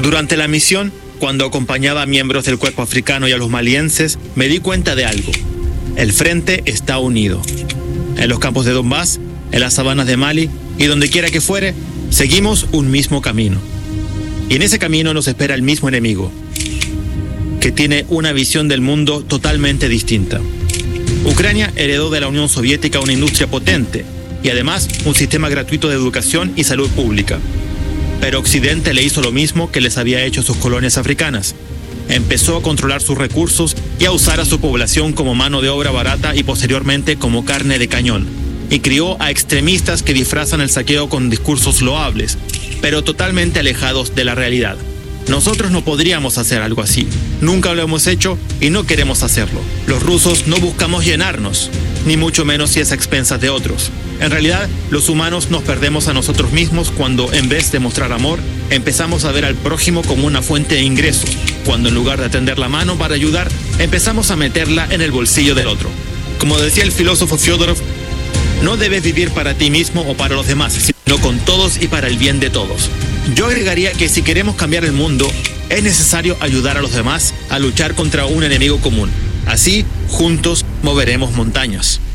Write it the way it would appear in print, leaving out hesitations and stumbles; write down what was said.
Durante la misión, cuando acompañaba a miembros del cuerpo africano y a los malienses, me di cuenta de algo. El frente está unido. En los campos de Donbass, en las sabanas de Mali y donde quiera que fuere, seguimos un mismo camino. Y en ese camino nos espera el mismo enemigo, que tiene una visión del mundo totalmente distinta. Ucrania heredó de la Unión Soviética una industria potente y además un sistema gratuito de educación y salud pública. Pero Occidente le hizo lo mismo que les había hecho a sus colonias africanas. Empezó a controlar sus recursos y a usar a su población como mano de obra barata y posteriormente como carne de cañón. Y crió a extremistas que disfrazan el saqueo con discursos loables, pero totalmente alejados de la realidad. Nosotros no podríamos hacer algo así. Nunca lo hemos hecho y no queremos hacerlo. Los rusos no buscamos llenarnos, ni mucho menos si es a expensas de otros. En realidad, los humanos nos perdemos a nosotros mismos cuando, en vez de mostrar amor, empezamos a ver al prójimo como una fuente de ingresos, cuando en lugar de tender la mano para ayudar, empezamos a meterla en el bolsillo del otro. Como decía el filósofo Fyodorov, no debes vivir para ti mismo o para los demás, sino con todos y para el bien de todos. Yo agregaría que si queremos cambiar el mundo, es necesario ayudar a los demás a luchar contra un enemigo común. Así, juntos, moveremos montañas.